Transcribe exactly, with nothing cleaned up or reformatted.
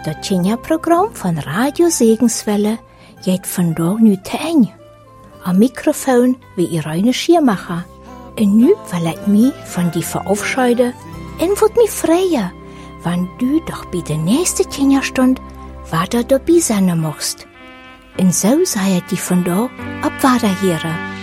Dat Tjenja-programma van Radio Segenswelle geht vandaag nu te eind. Am Mikrofon wie Irene Schiermacher. En nu wil ik mij van die verabschieden en wordt mij vrijer, wann du doch bij de nächste Tjenja-stund weiter dabei sein mocht. En zo sei het die vandaag op Waderheren.